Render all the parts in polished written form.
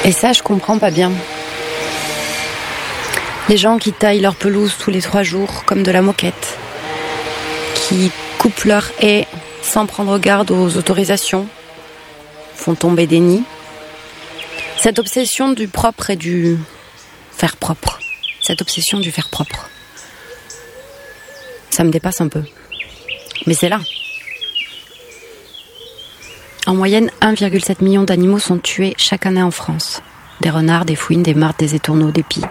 Et ça, je comprends pas bien. Les gens qui taillent leur pelouse tous les 3 jours comme de la moquette, qui coupent leur haie sans prendre garde aux autorisations, font tomber des nids. Cette obsession du propre et du faire propre. Cette obsession du faire propre. Ça me dépasse un peu. Mais c'est là. En moyenne, 1,7 million d'animaux sont tués chaque année en France. Des renards, des fouines, des martres, des étourneaux, des pies.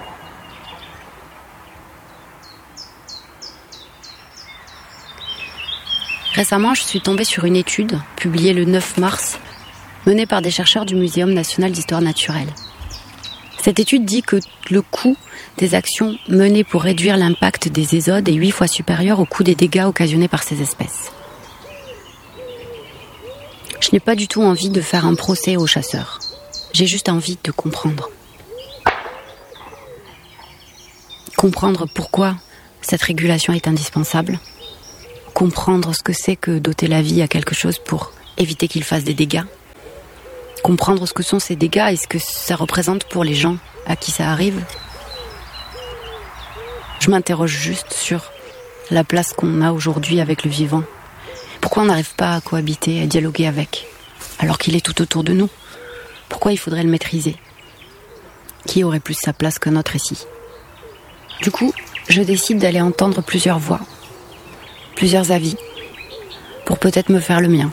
Récemment, je suis tombée sur une étude, publiée le 9 mars, menée par des chercheurs du Muséum national d'histoire naturelle. Cette étude dit que le coût des actions menées pour réduire l'impact des ésodes est 8 fois supérieur au coût des dégâts occasionnés par ces espèces. Je n'ai pas du tout envie de faire un procès aux chasseurs. J'ai juste envie de comprendre. Comprendre pourquoi cette régulation est indispensable. Comprendre ce que c'est que doter la vie à quelque chose pour éviter qu'il fasse des dégâts. Comprendre ce que sont ces dégâts et ce que ça représente pour les gens à qui ça arrive. Je m'interroge juste sur la place qu'on a aujourd'hui avec le vivant. Pourquoi on n'arrive pas à cohabiter, à dialoguer avec, alors qu'il est tout autour de nous? Pourquoi il faudrait le maîtriser? Qui aurait plus sa place qu'un autre ici? Du coup, je décide d'aller entendre plusieurs voix, plusieurs avis, pour peut-être me faire le mien.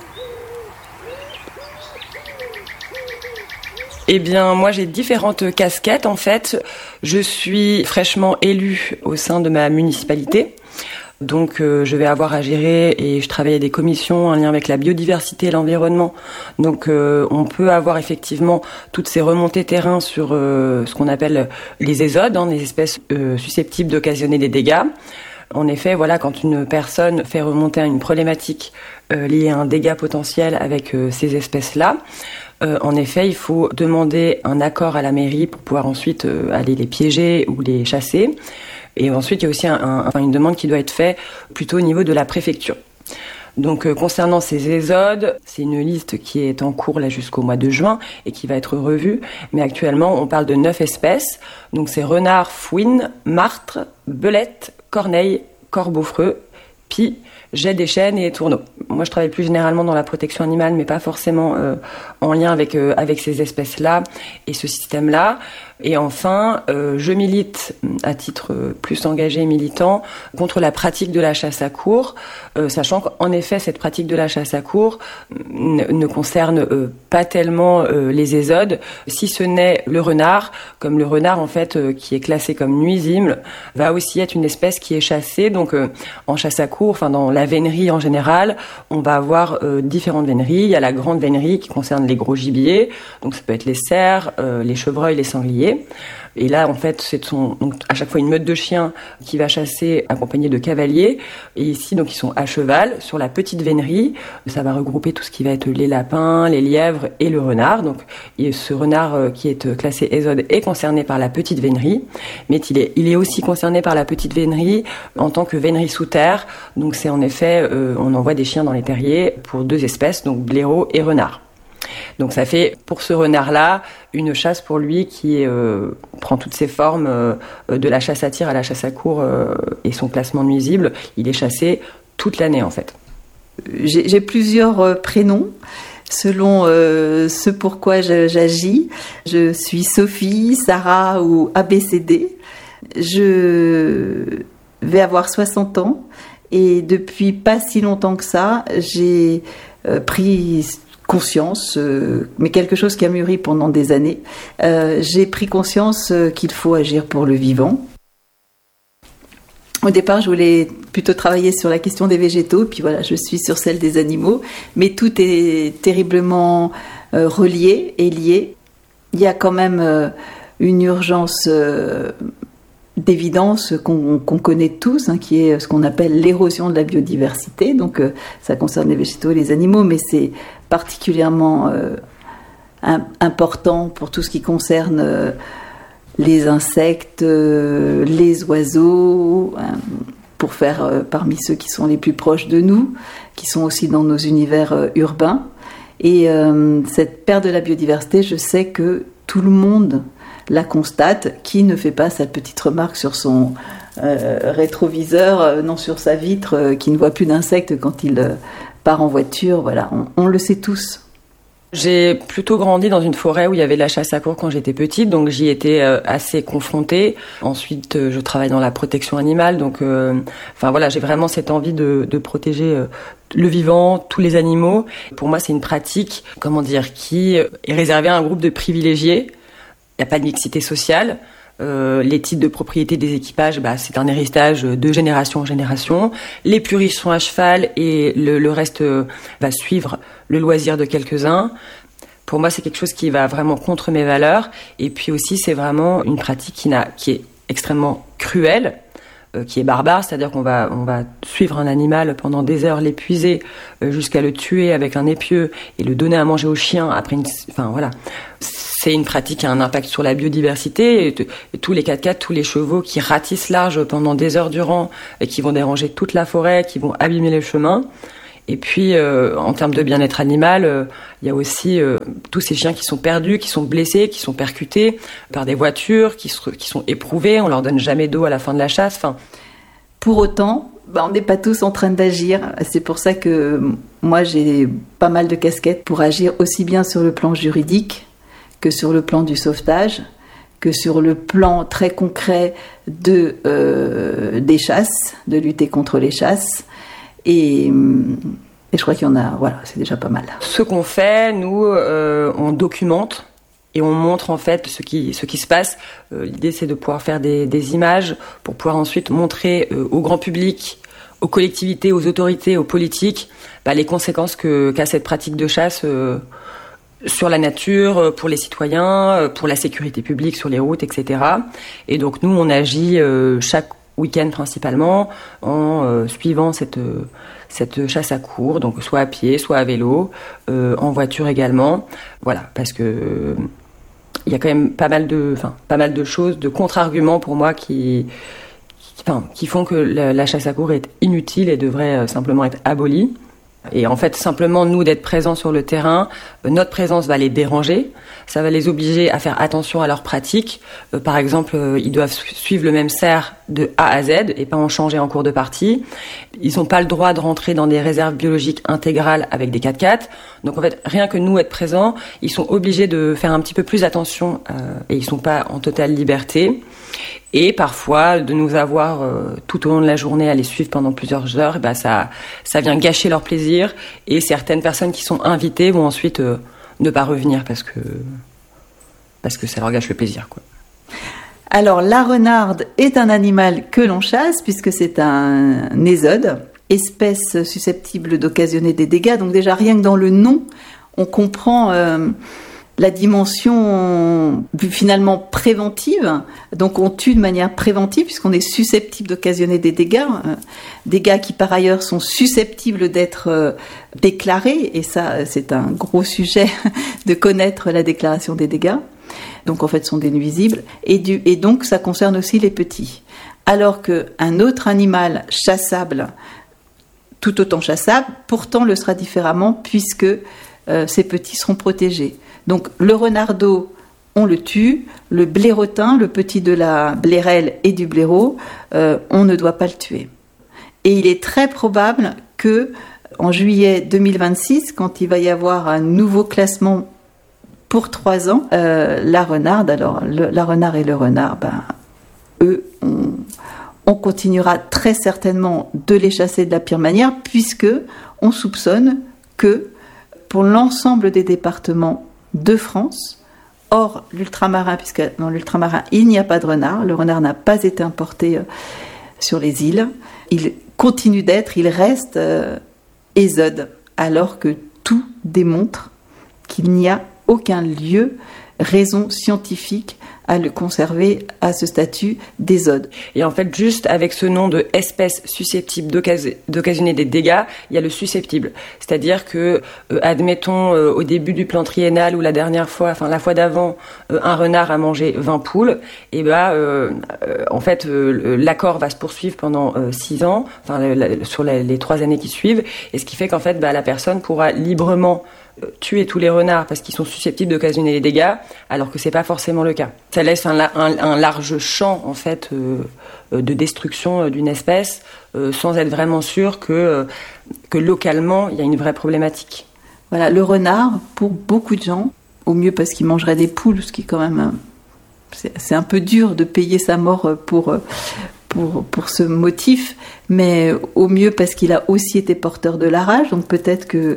Eh bien, moi, j'ai différentes casquettes, en fait. Je suis fraîchement élue au sein de ma municipalité. Donc, je vais avoir à gérer et je travaille à des commissions en lien avec la biodiversité et l'environnement. Donc, on peut avoir effectivement toutes ces remontées terrain sur ce qu'on appelle les ésodes, les espèces susceptibles d'occasionner des dégâts. En effet, voilà, quand une personne fait remonter à une problématique liée à un dégât potentiel avec ces espèces-là, en effet, il faut demander un accord à la mairie pour pouvoir ensuite aller les piéger ou les chasser. Et ensuite, il y a aussi une demande qui doit être faite plutôt au niveau de la préfecture. Donc, concernant ces ésodes, c'est une liste qui est en cours là jusqu'au mois de juin et qui va être revue. Mais actuellement, on parle de 9 espèces. Donc, c'est renards, fouines, martres, belettes, corneilles, corbeaux-freux, pies, jets des chênes et tourneaux. Moi, je travaille plus généralement dans la protection animale, mais pas forcément en lien avec ces espèces-là et ce système-là. Et enfin, je milite à titre plus engagé et militant contre la pratique de la chasse à courre, sachant qu'en effet, cette pratique de la chasse à courre ne concerne pas tellement les ésodes, si ce n'est le renard, comme le renard en fait qui est classé comme nuisible, va aussi être une espèce qui est chassée. Donc en chasse à courre, enfin dans la vénerie en général, on va avoir différentes véneries. Il y a la grande vénerie qui concerne les gros gibiers, donc ça peut être les cerfs, les chevreuils, les sangliers. Et là, en fait, donc, à chaque fois une meute de chiens qui va chasser accompagnée de cavaliers. Et ici, donc, ils sont à cheval sur la petite vénerie. Ça va regrouper tout ce qui va être les lapins, les lièvres et le renard. Donc, ce renard qui est classé ésode est concerné par la petite vénerie. Mais il est aussi concerné par la petite vénerie en tant que vénerie sous terre. Donc, c'est en effet, on envoie des chiens dans les terriers pour 2 espèces, donc blaireau et renard. Donc ça fait pour ce renard-là une chasse pour lui qui prend toutes ses formes, de la chasse à tir à la chasse à courre et son classement nuisible. Il est chassé toute l'année en fait. J'ai plusieurs prénoms selon ce pourquoi j'agis. Je suis Sophie, Sarah ou ABCD. Je vais avoir 60 ans et depuis pas si longtemps que ça, j'ai pris conscience, mais quelque chose qui a mûri pendant des années. J'ai pris conscience qu'il faut agir pour le vivant. Au départ, je voulais plutôt travailler sur la question des végétaux, puis voilà, je suis sur celle des animaux, mais tout est terriblement relié et lié. Il y a quand même une urgence d'évidence qu'on connaît tous, qui est ce qu'on appelle l'érosion de la biodiversité. Donc ça concerne les végétaux et les animaux, mais c'est particulièrement important pour tout ce qui concerne les insectes, les oiseaux, pour faire parmi ceux qui sont les plus proches de nous, qui sont aussi dans nos univers urbains. Et cette perte de la biodiversité, je sais que tout le monde la constate. Qui ne fait pas sa petite remarque sur son rétroviseur, non sur sa vitre, qui ne voit plus d'insectes quand il part en voiture. Voilà, on le sait tous. J'ai plutôt grandi dans une forêt où il y avait de la chasse à courre quand j'étais petite, donc j'y étais assez confrontée. Ensuite, je travaille dans la protection animale, donc voilà, j'ai vraiment cette envie de protéger le vivant, tous les animaux. Pour moi, c'est une pratique, qui est réservée à un groupe de privilégiés. Il n'y a pas de mixité sociale. Les titres de propriété des équipages, c'est un héritage de génération en génération. Les plus riches sont à cheval et le reste va suivre le loisir de quelques-uns. Pour moi, c'est quelque chose qui va vraiment contre mes valeurs. Et puis aussi, c'est vraiment une pratique qui est extrêmement cruelle, qui est barbare, c'est-à-dire qu'on va suivre un animal pendant des heures, l'épuiser jusqu'à le tuer avec un épieu et le donner à manger aux chiens après c'est une pratique qui a un impact sur la biodiversité et tous les 4x4, tous les chevaux qui ratissent large pendant des heures durant et qui vont déranger toute la forêt, qui vont abîmer les chemins. Et puis, en termes de bien-être animal, il y a aussi tous ces chiens qui sont perdus, qui sont blessés, qui sont percutés par des voitures, qui sont éprouvés. On leur donne jamais d'eau à la fin de la chasse. Pour autant, on n'est pas tous en train d'agir. C'est pour ça que moi, j'ai pas mal de casquettes pour agir aussi bien sur le plan juridique que sur le plan du sauvetage, que sur le plan très concret des chasses, de lutter contre les chasses. Et je crois qu'il y en a, c'est déjà pas mal. Ce qu'on fait, nous, on documente et on montre en fait ce qui se passe. L'idée, c'est de pouvoir faire des images pour pouvoir ensuite montrer au grand public, aux collectivités, aux autorités, aux politiques, les conséquences qu'a cette pratique de chasse sur la nature, pour les citoyens, pour la sécurité publique sur les routes, etc. Et donc nous, on agit chaque week-end principalement en suivant cette chasse à courre, donc soit à pied, soit à vélo, en voiture également. Voilà, parce que il y a quand même pas mal de choses, de contre-arguments pour moi qui font que la chasse à courre est inutile et devrait simplement être abolie. Et en fait, simplement, nous, d'être présents sur le terrain, notre présence va les déranger. Ça va les obliger à faire attention à leurs pratiques. Par exemple, ils doivent suivre le même cerf de A à Z et pas en changer en cours de partie. Ils n'ont pas le droit de rentrer dans des réserves biologiques intégrales avec des 4x4. Donc, en fait, rien que nous, être présents, ils sont obligés de faire un petit peu plus attention et ils sont pas en totale liberté. Et parfois, de nous avoir tout au long de la journée à les suivre pendant plusieurs heures, ça vient gâcher leur plaisir. Et certaines personnes qui sont invitées vont ensuite ne pas revenir parce que ça leur gâche le plaisir, quoi. Alors, la renarde est un animal que l'on chasse puisque c'est un ésode, espèce susceptible d'occasionner des dégâts. Donc déjà, rien que dans le nom, on comprend la dimension finalement préventive. Donc on tue de manière préventive puisqu'on est susceptible d'occasionner des dégâts qui par ailleurs sont susceptibles d'être déclarés, et ça c'est un gros sujet de connaître la déclaration des dégâts. Donc en fait sont des nuisibles et donc ça concerne aussi les petits. Alors qu'un autre animal chassable, tout autant chassable, pourtant le sera différemment puisque ces petits seront protégés. Donc le renardeau, on le tue. Le blaireautin, le petit de la blairelle et du blaireau, on ne doit pas le tuer. Et il est très probable que en juillet 2026, quand il va y avoir un nouveau classement pour 3 ans, la renarde, la renarde et le renard, eux, on continuera très certainement de les chasser de la pire manière, puisque on soupçonne que pour l'ensemble des départements de France, hors l'ultramarin, puisque dans l'ultramarin, il n'y a pas de renard. Le renard n'a pas été importé sur les îles. Il continue d'être, il reste ésode, alors que tout démontre qu'il n'y a aucun raison scientifique à le conserver à ce statut d'ésode. Et en fait, juste avec ce nom de espèce susceptible d'occasionner des dégâts, il y a le susceptible. C'est-à-dire que, admettons, au début du plan triennal ou la fois d'avant, un renard a mangé 20 poules, et en fait, l'accord va se poursuivre pendant 6 ans, sur les 3 années qui suivent, et ce qui fait qu'en fait, la personne pourra librement tuer tous les renards parce qu'ils sont susceptibles d'occasionner les dégâts, alors que c'est pas forcément le cas. Ça laisse un large champ en fait de destruction d'une espèce sans être vraiment sûr que localement il y a une vraie problématique. Voilà, le renard, pour beaucoup de gens, au mieux parce qu'il mangerait des poules, ce qui est quand même c'est un peu dur de payer sa mort pour ce motif, mais au mieux parce qu'il a aussi été porteur de la rage, donc peut-être que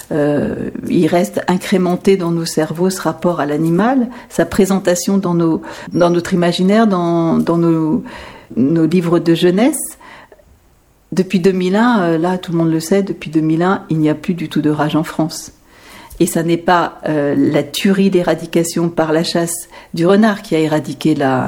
il reste incrémenté dans nos cerveaux ce rapport à l'animal, sa présentation dans notre imaginaire, dans nos livres de jeunesse. Depuis 2001, là tout le monde le sait, depuis 2001, il n'y a plus du tout de rage en France. Et ça n'est pas la tuerie d'éradication par la chasse du renard qui a éradiqué la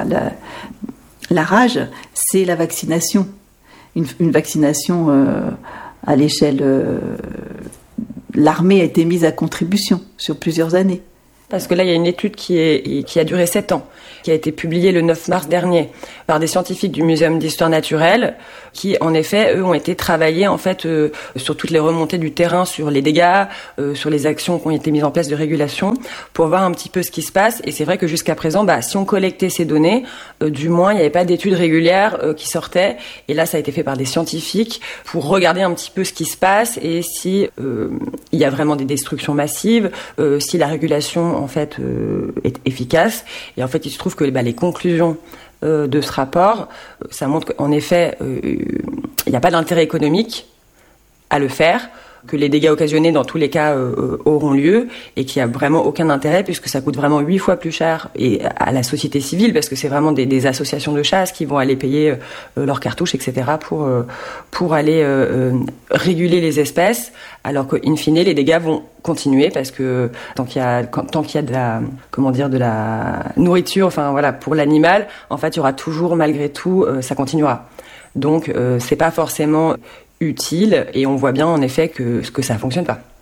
rage, c'est la vaccination. Une vaccination à l'échelle... l'armée a été mise à contribution sur plusieurs années. Parce que là, il y a une étude qui a duré 7 ans, qui a été publiée le 9 mars dernier par des scientifiques du Muséum d'histoire naturelle, qui, en effet, eux, ont été travaillés, en fait, sur toutes les remontées du terrain, sur les dégâts, sur les actions qui ont été mises en place de régulation, pour voir un petit peu ce qui se passe. Et c'est vrai que jusqu'à présent, si on collectait ces données, du moins, il n'y avait pas d'études régulières qui sortaient. Et là, ça a été fait par des scientifiques pour regarder un petit peu ce qui se passe et si il y a vraiment des destructions massives, si la régulation en fait est efficace. Et en fait, il se trouve que les conclusions de ce rapport, ça montre qu'en effet, il n'y a pas d'intérêt économique à le faire, que les dégâts occasionnés dans tous les cas auront lieu et qu'il n'y a vraiment aucun intérêt puisque ça coûte vraiment 8 fois plus cher et à la société civile parce que c'est vraiment des associations de chasse qui vont aller payer leurs cartouches, etc. pour aller réguler les espèces alors qu'in fine les dégâts vont continuer parce que tant qu'il y a de la nourriture, enfin voilà, pour l'animal, en fait il y aura toujours malgré tout, ça continuera. Donc c'est pas forcément utile et on voit bien en effet que ça fonctionne pas.